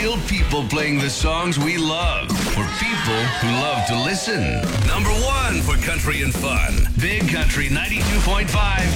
Real people playing the songs we love for people who love to listen. Number 1 for country and fun. Big Country 92.5.